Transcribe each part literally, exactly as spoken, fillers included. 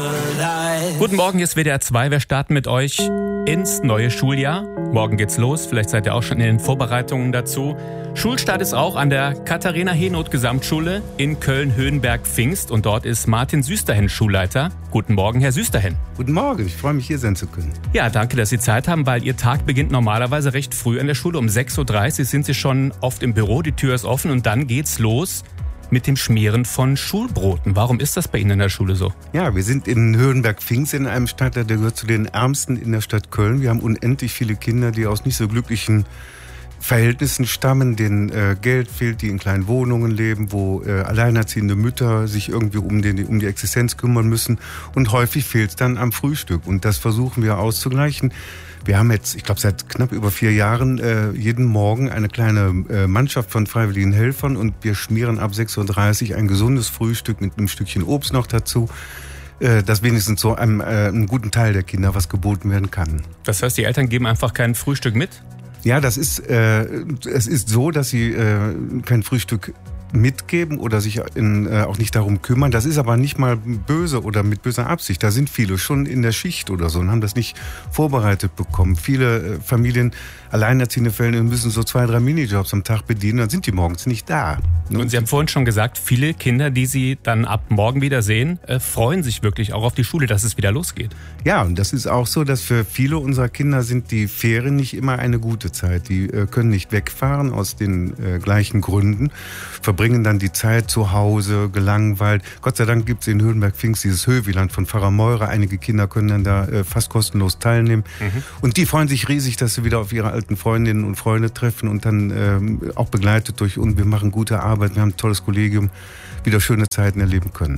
Guten Morgen, hier ist W D R zwei. Wir starten mit euch ins neue Schuljahr. Morgen geht's los. Vielleicht seid ihr auch schon in den Vorbereitungen dazu. Schulstart ist auch an der Katharina-Henoth-Gesamtschule in Köln-Höhenberg-Pfingst. Und dort ist Martin Süsterhen Schulleiter. Guten Morgen, Herr Süsterhen. Guten Morgen, ich freue mich, hier sein zu können. Ja, danke, dass Sie Zeit haben, weil Ihr Tag beginnt normalerweise recht früh an der Schule. Um sechs Uhr dreißig sind Sie schon oft im Büro, die Tür ist offen und dann geht's los mit dem Schmieren von Schulbroten. Warum ist das bei Ihnen in der Schule so? Ja, wir sind in Höhenberg-Pfingst in einem Stadtteil, der gehört zu den ärmsten in der Stadt Köln. Wir haben unendlich viele Kinder, die aus nicht so glücklichen Verhältnissen stammen, denen äh, Geld fehlt, die in kleinen Wohnungen leben, wo äh, alleinerziehende Mütter sich irgendwie um, den, um die Existenz kümmern müssen. Und häufig fehlt es dann am Frühstück. Und das versuchen wir auszugleichen. Wir haben jetzt, ich glaube, seit knapp über vier Jahren äh, jeden Morgen eine kleine äh, Mannschaft von freiwilligen Helfern und wir schmieren ab sechs Uhr dreißig ein gesundes Frühstück mit einem Stückchen Obst noch dazu, äh, dass wenigstens so einem, äh, einem guten Teil der Kinder was geboten werden kann. Das heißt, die Eltern geben einfach kein Frühstück mit? Ja, das ist, äh, es ist so, dass sie äh, kein Frühstück mitgeben oder sich in, äh, auch nicht darum kümmern. Das ist aber nicht mal böse oder mit böser Absicht. Da sind viele schon in der Schicht oder so und haben das nicht vorbereitet bekommen. Viele äh, Familien, alleinerziehende Fälle, müssen so zwei, drei Minijobs am Tag bedienen, dann sind die morgens nicht da. Und Sie haben vorhin schon gesagt, viele Kinder, die Sie dann ab morgen wieder sehen, äh, freuen sich wirklich auch auf die Schule, dass es wieder losgeht. Ja, und das ist auch so, dass für viele unserer Kinder sind die Ferien nicht immer eine gute Zeit. Die äh, können nicht wegfahren aus den äh, gleichen Gründen, verbringen dann die Zeit zu Hause, gelangweilt. Gott sei Dank gibt es in Höhenberg-Pfingst dieses Höhwieland von Pfarrer Meurer. Einige Kinder können dann da äh, fast kostenlos teilnehmen. Mhm. Und die freuen sich riesig, dass sie wieder auf ihre alten Freundinnen und Freunde treffen und dann ähm, auch begleitet durch uns. Wir machen gute Arbeit, wir haben ein tolles Kollegium, wieder schöne Zeiten erleben können.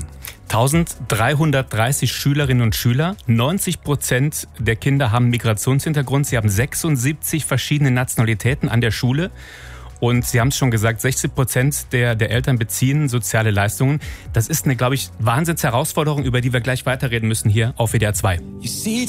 eintausenddreihundertdreißig Schülerinnen und Schüler, neunzig Prozent der Kinder haben Migrationshintergrund. Sie haben sechsundsiebzig verschiedene Nationalitäten an der Schule. Und Sie haben es schon gesagt, sechzig Prozent der, der Eltern beziehen soziale Leistungen. Das ist eine, glaube ich, Wahnsinnsherausforderung, über die wir gleich weiterreden müssen hier auf W D R zwei.